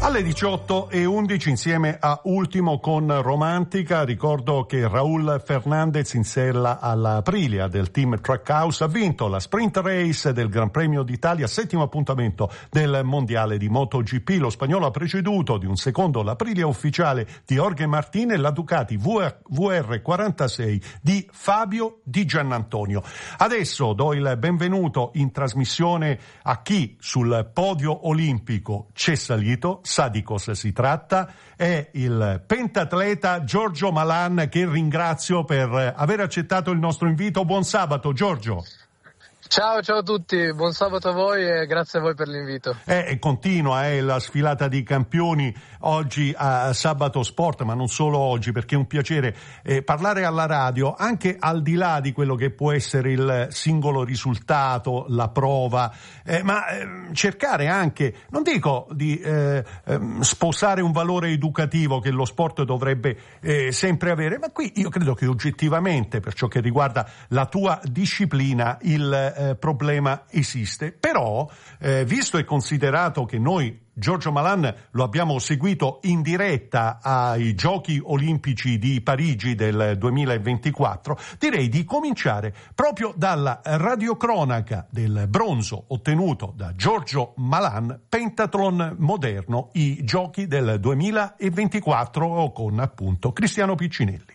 Alle 18:11 insieme a Ultimo con Romantica. Ricordo che Raul Fernandez in sella all'Aprilia del team Trackhouse ha vinto la sprint race del Gran Premio d'Italia, settimo appuntamento del mondiale di MotoGP. Lo spagnolo ha preceduto di un secondo l'Aprilia ufficiale di Jorge Martin e la Ducati VR46 di Fabio Di Giannantonio. Adesso do il benvenuto in trasmissione a chi sul podio olimpico c'è salito, sa di cosa si tratta. È il pentatleta Giorgio Malan, che ringrazio per aver accettato il nostro invito. Buon sabato, Giorgio. Ciao a tutti, buon sabato a voi e grazie a voi per l'invito. Continua la sfilata di campioni oggi a Sabato Sport, ma non solo oggi, perché è un piacere parlare alla radio, anche al di là di quello che può essere il singolo risultato, la prova, ma cercare anche, non dico di sposare un valore educativo che lo sport dovrebbe sempre avere, ma qui io credo che oggettivamente, per ciò che riguarda la tua disciplina, il problema esiste. Però visto e considerato che noi Giorgio Malan lo abbiamo seguito in diretta ai Giochi Olimpici di Parigi del 2024, direi di cominciare proprio dalla radiocronaca del bronzo ottenuto da Giorgio Malan, pentathlon moderno, i Giochi del 2024, con appunto Cristiano Piccinelli.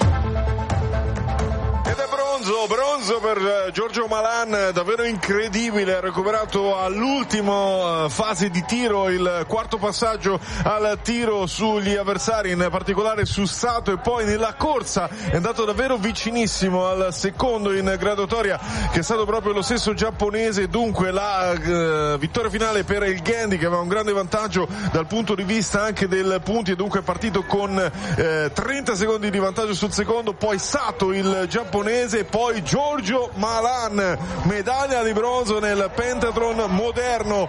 Bronzo per Giorgio Malan, davvero incredibile. Ha recuperato all'ultimo fase di tiro, il quarto passaggio al tiro sugli avversari, in particolare su Sato, e poi nella corsa è andato davvero vicinissimo al secondo in graduatoria, che è stato proprio lo stesso giapponese. Dunque la vittoria finale per il Ghendi, che aveva un grande vantaggio dal punto di vista anche del punti, e dunque è partito con 30 secondi di vantaggio sul secondo. Poi Sato, il giapponese, poi Giorgio Malan, medaglia di bronzo nel pentathlon moderno.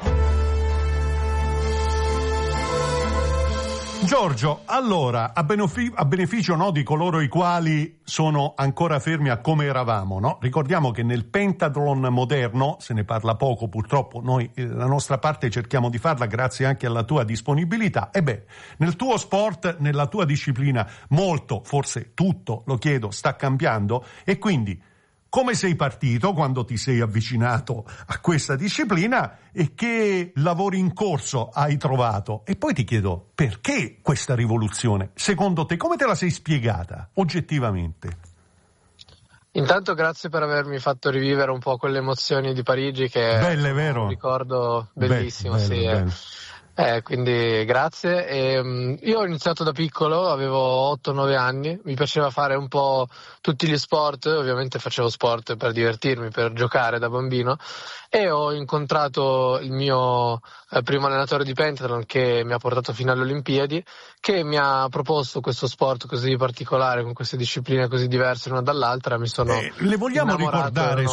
Giorgio, allora, a beneficio di coloro i quali sono ancora fermi a come eravamo, no? Ricordiamo che nel pentathlon moderno se ne parla poco, purtroppo. Noi la nostra parte cerchiamo di farla grazie anche alla tua disponibilità. Nel tuo sport, nella tua disciplina, molto, forse tutto, lo chiedo, sta cambiando, e quindi come sei partito quando ti sei avvicinato a questa disciplina e che lavori in corso hai trovato? E poi ti chiedo, perché questa rivoluzione? Secondo te, come te la sei spiegata oggettivamente? Intanto grazie per avermi fatto rivivere un po' quelle emozioni di Parigi, che belle, vero? Un ricordo bellissimo. Bello. Quindi grazie. Io ho iniziato da piccolo, avevo 8-9 anni, mi piaceva fare un po' tutti gli sport, ovviamente facevo sport per divertirmi, per giocare da bambino, e ho incontrato il mio primo allenatore di pentathlon, che mi ha portato fino alle Olimpiadi, che mi ha proposto questo sport così particolare, con queste discipline così diverse l'una dall'altra. Mi sono le vogliamo ricordare,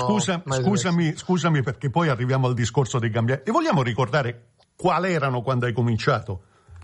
scusami perché poi arriviamo al discorso dei cambiamenti, le vogliamo ricordare quali erano quando hai cominciato?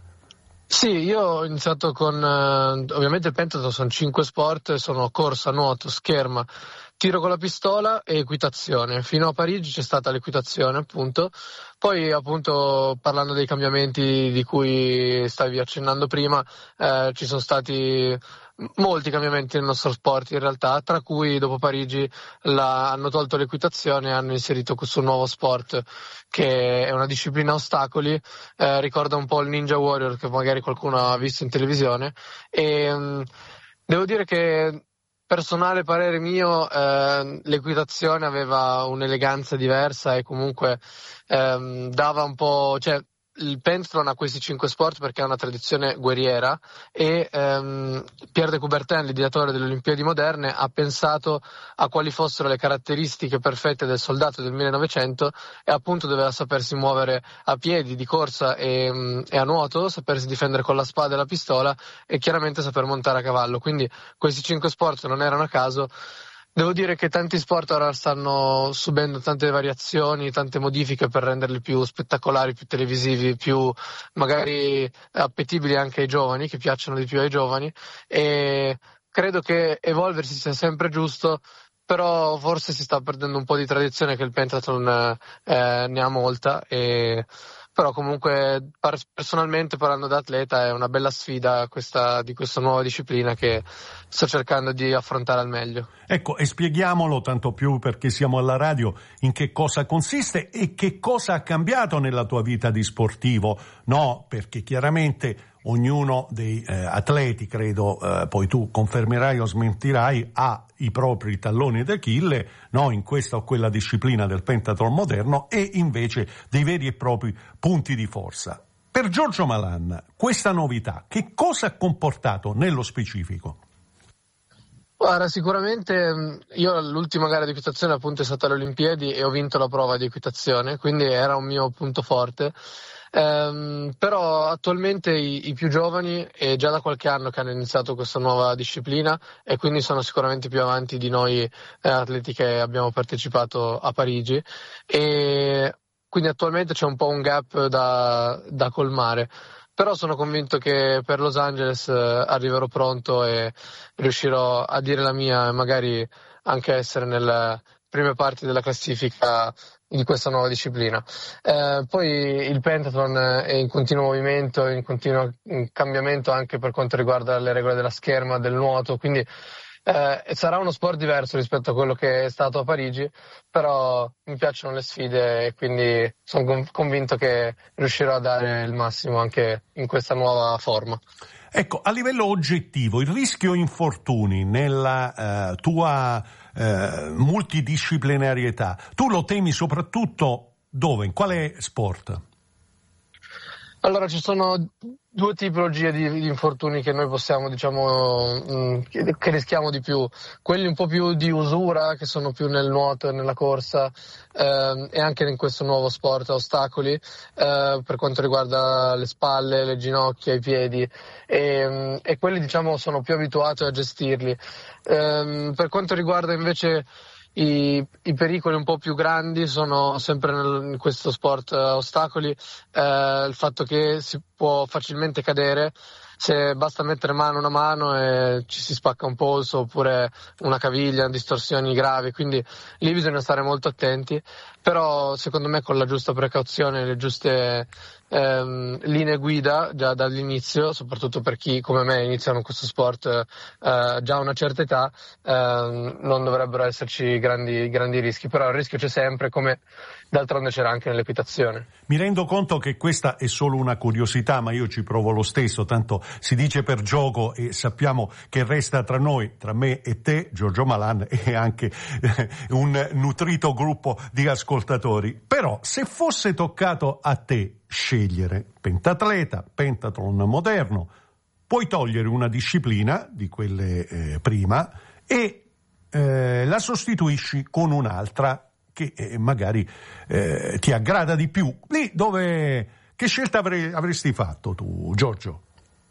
Sì, io ho iniziato con, ovviamente il pentathlon sono 5 sport, sono corsa, nuoto, scherma, tiro con la pistola e equitazione. Fino a Parigi c'è stata l'equitazione, appunto. Poi, appunto, parlando dei cambiamenti di cui stavi accennando prima, ci sono stati molti cambiamenti nel nostro sport in realtà, tra cui dopo Parigi hanno tolto l'equitazione e hanno inserito questo nuovo sport, che è una disciplina a ostacoli, ricorda un po' il Ninja Warrior, che magari qualcuno ha visto in televisione, e devo dire che, personale parere mio, l'equitazione aveva un'eleganza diversa e comunque dava un po', cioè il pentathlon ha questi 5 sport perché ha una tradizione guerriera, e Pierre de Coubertin, l'ideatore delle Olimpiadi moderne, ha pensato a quali fossero le caratteristiche perfette del soldato del 1900, e appunto doveva sapersi muovere a piedi, di corsa e a nuoto, sapersi difendere con la spada e la pistola, e chiaramente saper montare a cavallo. Quindi questi 5 sport non erano a caso. Devo dire che tanti sport ora stanno subendo tante variazioni, tante modifiche per renderli più spettacolari, più televisivi, più magari appetibili anche ai giovani, che piacciono di più ai giovani, e credo che evolversi sia sempre giusto, però forse si sta perdendo un po' di tradizione, che il pentathlon ne ha molta, e però comunque personalmente, parlando da atleta, è una bella sfida di questa nuova disciplina che sto cercando di affrontare al meglio. Ecco, e spieghiamolo, tanto più perché siamo alla radio, in che cosa consiste e che cosa ha cambiato nella tua vita di sportivo, no? Perché chiaramente ognuno dei atleti, credo, poi tu confermerai o smentirai, ha i propri talloni d'Achille, no? In questa o quella disciplina del pentathlon moderno, e invece dei veri e propri punti di forza. Per Giorgio Malan, questa novità, che cosa ha comportato nello specifico? Guarda, sicuramente io l'ultima gara di equitazione appunto è stata alle Olimpiadi e ho vinto la prova di equitazione, quindi era un mio punto forte. Però attualmente i più giovani è già da qualche anno che hanno iniziato questa nuova disciplina e quindi sono sicuramente più avanti di noi atleti che abbiamo partecipato a Parigi, e quindi attualmente c'è un po' un gap da colmare. Però sono convinto che per Los Angeles arriverò pronto e riuscirò a dire la mia e magari anche essere nelle prime parti della classifica di questa nuova disciplina. Poi il pentathlon è in continuo movimento, in continuo cambiamento anche per quanto riguarda le regole della scherma, del nuoto, quindi sarà uno sport diverso rispetto a quello che è stato a Parigi, però mi piacciono le sfide e quindi sono convinto che riuscirò a dare il massimo anche in questa nuova forma. Ecco, a livello oggettivo, il rischio infortuni nella tua multidisciplinarietà, tu lo temi soprattutto dove? In quale sport? Allora, ci sono due tipologie di infortuni che noi possiamo, diciamo, che rischiamo di più. Quelli un po' più di usura, che sono più nel nuoto e nella corsa, e anche in questo nuovo sport a ostacoli, per quanto riguarda le spalle, le ginocchia, i piedi, e quelli, diciamo, sono più abituato a gestirli. Per quanto riguarda invece i pericoli un po' più grandi, sono sempre in questo sport ostacoli, il fatto che si può facilmente cadere, se basta mettere una mano e ci si spacca un polso oppure una caviglia, distorsioni gravi, quindi lì bisogna stare molto attenti, però secondo me con la giusta precauzione, le giuste linee guida già dall'inizio, soprattutto per chi come me iniziano questo sport già a una certa età, non dovrebbero esserci grandi rischi, però il rischio c'è sempre, come d'altronde c'era anche nell'equitazione. Mi rendo conto che questa è solo una curiosità, ma io ci provo lo stesso, tanto si dice per gioco e sappiamo che resta tra noi, tra me e te, Giorgio Malan, e anche un nutrito gruppo di ascoltatori. Però se fosse toccato a te scegliere pentatleta, pentathlon moderno, puoi togliere una disciplina di quelle prima e la sostituisci con un'altra che magari ti aggrada di più. Lì che scelta avresti fatto tu, Giorgio?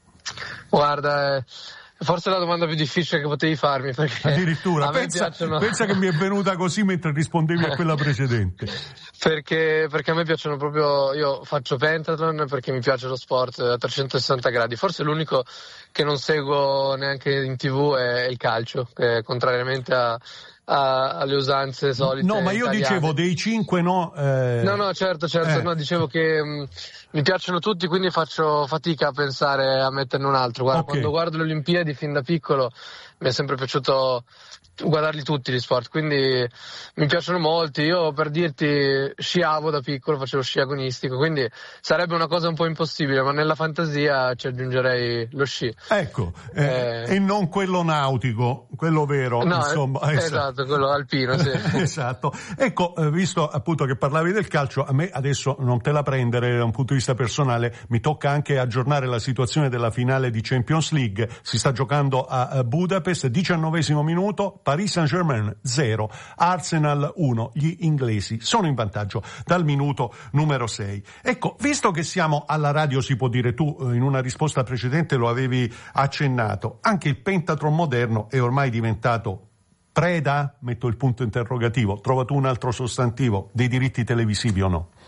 Guarda, forse è la domanda più difficile che potevi farmi, perché addirittura pensa che mi è venuta così mentre rispondevi a quella precedente. Perché a me piacciono proprio, io faccio pentathlon perché mi piace lo sport a 360 gradi, forse l'unico che non seguo neanche in TV è il calcio, che contrariamente alle usanze solite. No, ma io italiane. Dicevo dei 5, no? No, certo, no, dicevo che mi piacciono tutti, quindi faccio fatica a pensare a metterne un altro. Guarda, okay. Quando guardo le Olimpiadi fin da piccolo mi è sempre piaciuto guardarli tutti gli sport, quindi mi piacciono molti. Io, per dirti, sciavo da piccolo, facevo sci agonistico, quindi sarebbe una cosa un po' impossibile, ma nella fantasia ci aggiungerei lo sci. Ecco, e non quello nautico, quello vero, no, insomma. Esatto, quello alpino, sì. Esatto. Ecco, visto appunto che parlavi del calcio, a me adesso non te la prendere da un punto di vista personale, mi tocca anche aggiornare la situazione della finale di Champions League. Si sta giocando a Budapest, 19° minuto, Paris Saint-Germain 0, Arsenal 1, gli inglesi sono in vantaggio dal minuto numero 6. Ecco, visto che siamo alla radio, si può dire, tu in una risposta precedente lo avevi accennato, anche il pentathlon moderno è ormai diventato preda, metto il punto interrogativo, trova tu un altro sostantivo, dei diritti televisivi o no?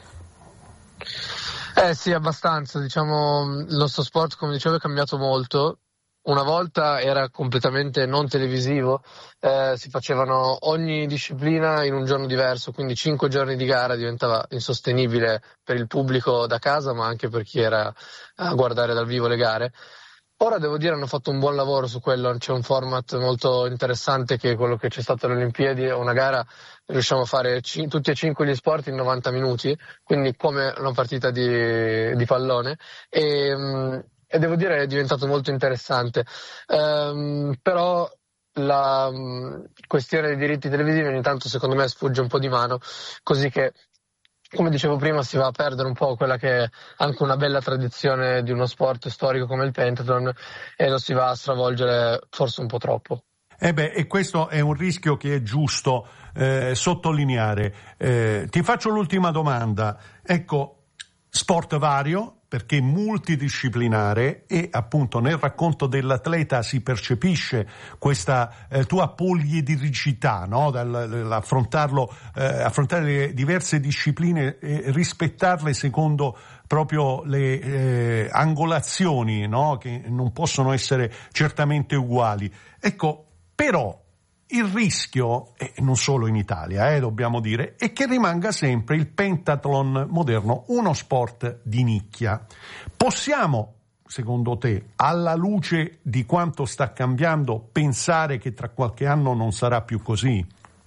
Sì, abbastanza, diciamo, il nostro sport, come dicevo, è cambiato molto. una volta era completamente non televisivo, si facevano ogni disciplina in un giorno diverso, quindi 5 giorni di gara diventava insostenibile per il pubblico da casa, ma anche per chi era a guardare dal vivo le gare. Ora devo dire hanno fatto un buon lavoro su quello, c'è un format molto interessante che è quello che c'è stato alle Olimpiadi, è una gara, riusciamo a fare tutti e 5 gli sport in 90 minuti, quindi come una partita di pallone, e devo dire è diventato molto interessante, però la questione dei diritti televisivi ogni tanto secondo me sfugge un po' di mano, così che, come dicevo prima, si va a perdere un po' quella che è anche una bella tradizione di uno sport storico come il pentathlon, e lo si va a stravolgere forse un po' troppo. E questo è un rischio che è giusto sottolineare. Ti faccio l'ultima domanda. Ecco, sport vario, perché multidisciplinare, e appunto nel racconto dell'atleta si percepisce questa tua poliedricità, no? Affrontare le diverse discipline e rispettarle secondo proprio le angolazioni, no? Che non possono essere certamente uguali. Ecco, però il rischio, non solo in Italia, dobbiamo dire, è che rimanga sempre il pentathlon moderno uno sport di nicchia. Possiamo, secondo te, alla luce di quanto sta cambiando, pensare che tra qualche anno non sarà più così?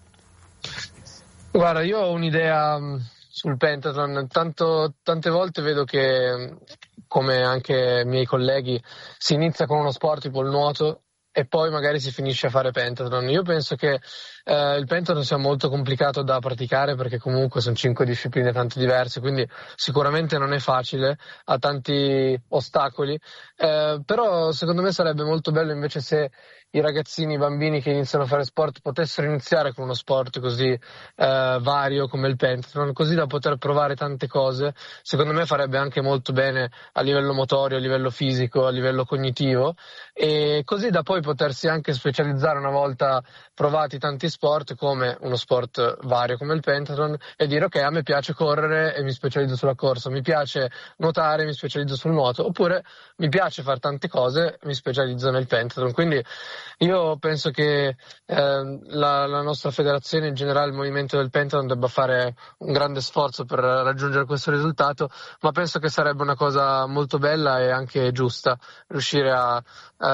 Guarda, io ho un'idea sul pentathlon. Tante volte vedo che, come anche i miei colleghi, si inizia con uno sport tipo il nuoto e poi magari si finisce a fare pentathlon. Io penso che il pentathlon sia molto complicato da praticare, perché comunque sono 5 discipline tanto diverse, quindi sicuramente non è facile, ha tanti ostacoli, però secondo me sarebbe molto bello invece se i ragazzini, i bambini che iniziano a fare sport potessero iniziare con uno sport così vario come il pentathlon, così da poter provare tante cose. Secondo me farebbe anche molto bene a livello motorio, a livello fisico, a livello cognitivo, e così da poi potersi anche specializzare una volta provati tanti sport, come uno sport vario come il pentathlon, e dire ok, a me piace correre e mi specializzo sulla corsa, mi piace nuotare e mi specializzo sul nuoto, oppure mi piace fare tante cose e mi specializzo nel pentathlon. Quindi io penso che la nostra federazione, in generale il movimento del pentathlon, debba fare un grande sforzo per raggiungere questo risultato, ma penso che sarebbe una cosa molto bella e anche giusta riuscire a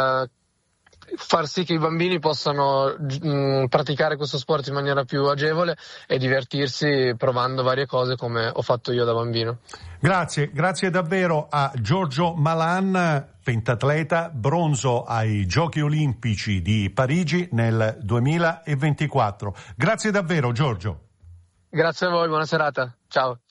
far sì che i bambini possano praticare questo sport in maniera più agevole e divertirsi provando varie cose, come ho fatto io da bambino. Grazie davvero a Giorgio Malan, pentatleta, bronzo ai Giochi Olimpici di Parigi nel 2024. Grazie davvero, Giorgio. Grazie a voi, buona serata. Ciao.